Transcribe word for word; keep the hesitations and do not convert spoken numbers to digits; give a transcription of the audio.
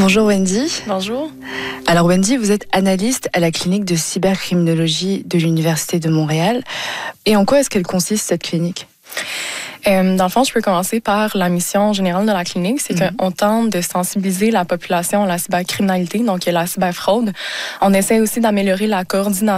Bonjour Wendy. Bonjour. Alors Wendy, vous êtes analyste à la clinique de cybercriminologie de l'Université de Montréal. Et en quoi est-ce qu'elle consiste cette clinique? Euh, dans le fond, je peux commencer par la mission générale de la clinique. C'est Mm-hmm. qu'on tente de sensibiliser la population à la cybercriminalité, donc la cyberfraude. On essaie aussi d'améliorer la coordination